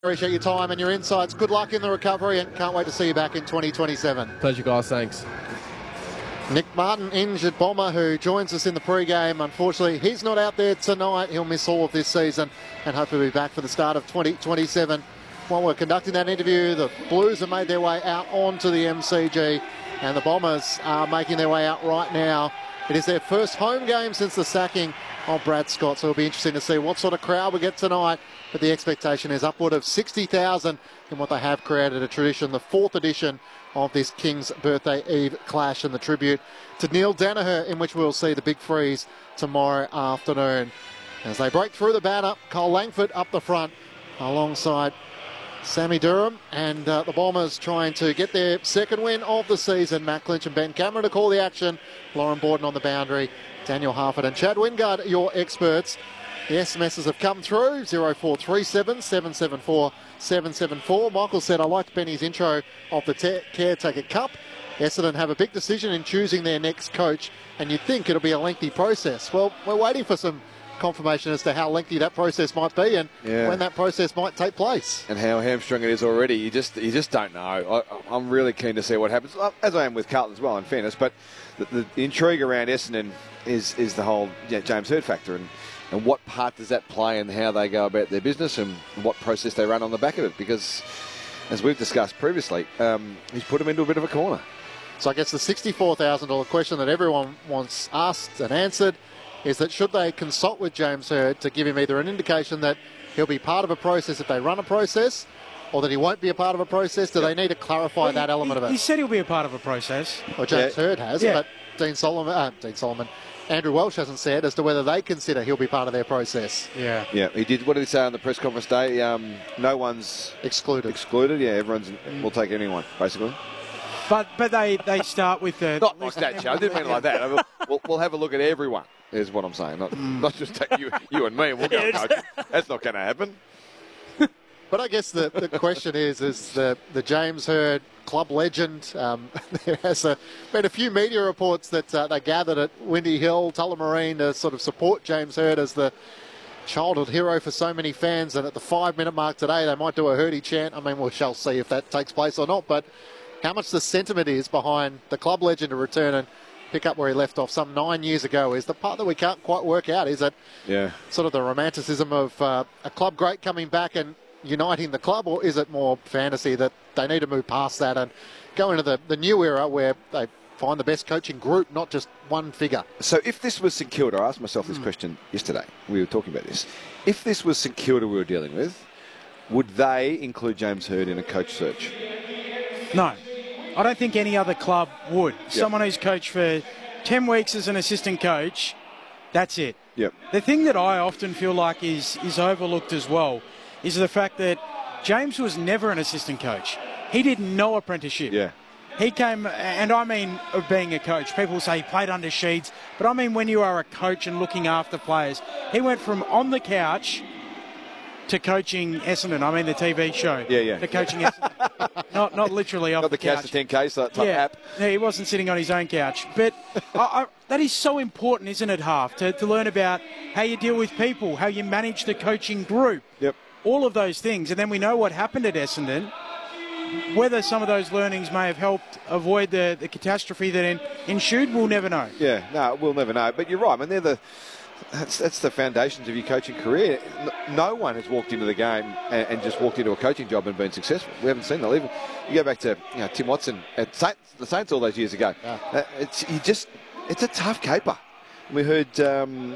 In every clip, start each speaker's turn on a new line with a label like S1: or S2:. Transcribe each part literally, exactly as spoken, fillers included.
S1: Appreciate your time and your insights. Good luck in the recovery and can't wait to see you back in twenty twenty-seven.
S2: Pleasure, guys. Thanks.
S1: Nick Martin, injured bomber, who joins us in the pre-game. Unfortunately, he's not out there tonight. He'll miss all of this season and hopefully be back for the start of twenty twenty-seven. While we're conducting that interview, the Blues have made their way out onto the M C G and the Bombers are making their way out right now. It is their first home game since the sacking of Brad Scott, so it'll be interesting to see what sort of crowd we get tonight. But the expectation is upward of sixty thousand in what they have created a tradition, the fourth edition of this King's Birthday Eve clash, and the tribute to Neil Danaher, in which we'll see the big freeze tomorrow afternoon. As they break through the banner, Cole Langford up the front alongside Sammy Durham, and uh, the Bombers trying to get their second win of the season. Matt Clinch and Ben Cameron to call the action. Lauren Borden on the boundary. Daniel Harford and Chad Wingard, your experts. The S M Ses have come through, zero four three seven, seven seven four, seven seven four. Michael said, I liked Benny's intro of the te- Caretaker Cup. Essendon have a big decision in choosing their next coach, and you'd think it'll be a lengthy process. Well, we're waiting for some confirmation as to how lengthy that process might be and yeah. when that process might take place.
S3: And how hamstrung it is already. You just you just don't know. I, I'm really keen to see what happens, as I am with Carlton as well, in fairness. But the, the intrigue around Essendon is, is the whole yeah, James Hird factor. And And what part does that play in how they go about their business and what process they run on the back of it? Because, as we've discussed previously, um, he's put them into a bit of a corner.
S1: So I guess the sixty-four thousand dollars question that everyone wants asked and answered is that should they consult with James Hird to give him either an indication that he'll be part of a process if they run a process, or that he won't be a part of a process? Do they need to clarify well, that
S4: he,
S1: element
S4: he,
S1: of it?
S4: He said he'll be a part of a process.
S1: Well, James yeah. Hird has,
S4: yeah.
S1: but Dean Solomon, uh, Dean Solomon, Andrew Welsh hasn't said as to whether they consider he'll be part of their process.
S4: Yeah.
S3: Yeah, he did. What did he say on the press conference day? Um, no one's
S1: excluded.
S3: Excluded, yeah, everyone's, mm. we'll take anyone, basically.
S4: But but they, they start with the...
S3: Not like that, Joe. I didn't mean it like that. We'll, we'll have a look at everyone, is what I'm saying. Not, mm. not just take you, you and me and we'll go coach. That's not going to happen.
S1: But I guess the, the question is, is the, the James Hird club legend. Um, there has a, been a few media reports that uh, they gathered at Windy Hill, Tullamarine, to sort of support James Hird as the childhood hero for so many fans. And at the five-minute mark today, they might do a Hirdy chant. I mean, we shall see if that takes place or not. But how much the sentiment is behind the club legend to return and pick up where he left off some nine years ago is the part that we can't quite work out. Is it
S3: yeah.
S1: sort of the romanticism of uh, a club great coming back and uniting the club, or is it more fantasy that they need to move past that and go into the, the new era where they find the best coaching group, not just one figure?
S3: So if this was St Kilda, I asked myself this mm. question yesterday. We were talking about this. If this was St Kilda we were dealing with, would they include James Hird in a coach search?
S4: No. I don't think any other club would.
S3: Yep.
S4: Someone who's coached for ten weeks as an assistant coach, that's it.
S3: Yep.
S4: The thing that I often feel like is, is overlooked as well is the fact that James was never an assistant coach. He did no apprenticeship.
S3: Yeah.
S4: He came, and I mean of being a coach. People say he played under Sheeds, but I mean when you are a coach and looking after players. He went from on the couch to coaching Essendon. I mean the T V show.
S3: Yeah, yeah.
S4: To coaching Essendon. not not literally off
S3: not the,
S4: the couch.
S3: Not the ten K type
S4: yeah.
S3: app.
S4: Yeah, he wasn't sitting on his own couch. But I, I, that is so important, isn't it, Half, to, to learn about how you deal with people, how you manage the coaching group.
S3: Yep.
S4: All of those things. And then we know what happened at Essendon. Whether some of those learnings may have helped avoid the, the catastrophe that en- ensued, we'll never know.
S3: Yeah, no, we'll never know. But you're right. I mean, they're the... That's, that's the foundations of your coaching career. No one has walked into the game and, and just walked into a coaching job and been successful. We haven't seen that. Even you go back to you know, Tim Watson at Saints, the Saints all those years ago.
S1: Yeah.
S3: Uh, it's you just it's a tough caper. We heard um,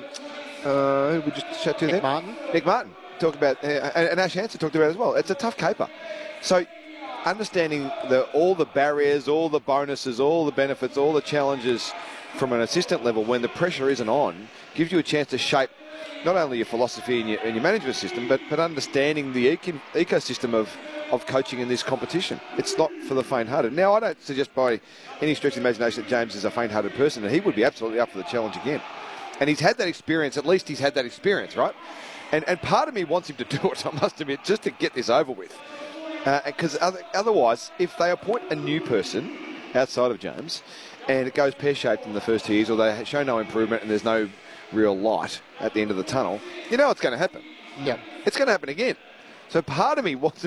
S3: uh, who did we just chat to
S1: Nick
S3: then?
S1: Martin.
S3: Nick Martin talked about, uh, and, and Ash Hansen talked about it as well. It's a tough caper. So understanding the, all the barriers, all the bonuses, all the benefits, all the challenges from an assistant level when the pressure isn't on, gives you a chance to shape not only your philosophy and your, and your management system, but, but understanding the eco- ecosystem of, of coaching in this competition. It's not for the faint-hearted. Now, I don't suggest by any stretch of the imagination that James is a faint-hearted person, and he would be absolutely up for the challenge again. And he's had that experience, at least he's had that experience, right? And, and part of me wants him to do it, I must admit, just to get this over with. Because uh, otherwise, if they appoint a new person outside of James, and it goes pear-shaped in the first two years, or they show no improvement and there's no real light at the end of the tunnel, you know what's going to happen.
S1: Yeah.
S3: It's going to happen again. So part of me wants